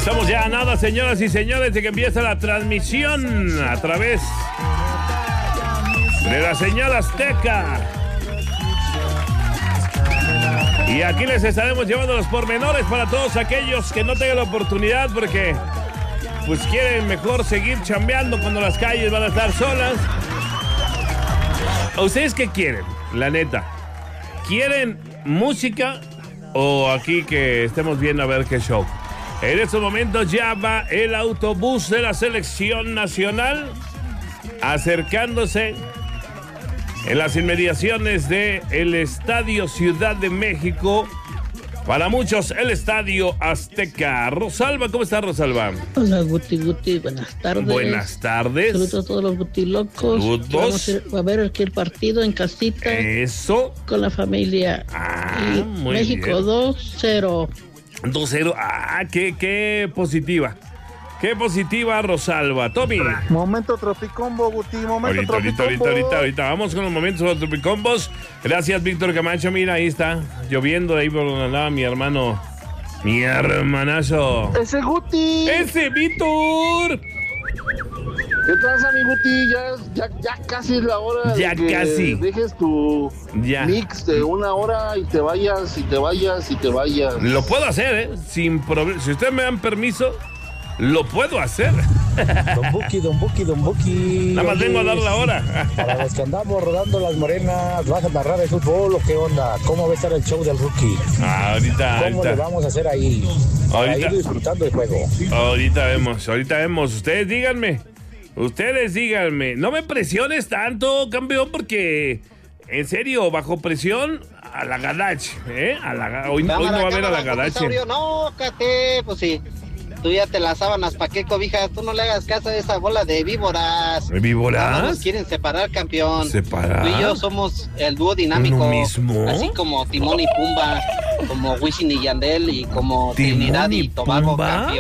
Estamos ya a nada, señoras y señores, de que empieza la transmisión a través de la señal Azteca. Y aquí les estaremos llevando los pormenores para todos aquellos que no tengan la oportunidad porque pues quieren mejor seguir chambeando cuando las calles van a estar solas. ¿Ustedes qué quieren? La neta, ¿quieren música o aquí que estemos viendo a ver qué show? En estos momentos ya va el autobús de la selección nacional acercándose en las inmediaciones del Estadio Ciudad de México. Para muchos, el Estadio Azteca. Rosalba, ¿cómo está, Rosalba? Hola, Guti, buenas tardes. Buenas tardes. Saludos a todos los Gutilocos. Saludos. Vamos a ver aquí el partido en casita. Eso. Con la familia. Y muy México bien. 2-0. 2-0. Qué positiva. Qué positiva, Rosalba. Tommy. Momento Tropicombo, Guti, momento Ahorita. Vamos con los momentos de los Tropicombos. Gracias, Víctor Camacho. Mira, ahí está, lloviendo ahí por donde andaba mi hermano. Mi hermanazo. ¡Ese Guti! ¡Ese Víctor! ¿Qué pasa, mi Guti? Ya casi es la hora ya de que casi. dejes tu mix de una hora y te vayas. Lo puedo hacer, sin problema. Si ustedes me dan permiso, lo puedo hacer. Don Buki. Nada más vengo a dar la hora. Para los que andamos rodando las morenas, ¿vas a narrar el fútbol o qué onda? ¿Cómo va a estar el show del rookie? Ahorita. ¿Cómo le vamos a hacer ahí? Para ir disfrutando el juego. Ahorita vemos. Ustedes díganme. No me presiones tanto, campeón, porque en serio, bajo presión, a la Gadache, Hoy no va a haber a la Gadache. No, Cate, pues sí. Tú ya te las sábanas, ¿pa' qué cobijas? Tú no le hagas caso a esa bola de víboras. ¿Víboras? Nos quieren separar, campeón. ¿Separar? Tú y yo somos el dúo dinámico. ¿Uno mismo? Así como Timón y Pumba, como Wisin y Yandel y como Trinidad y Tobago, campeón.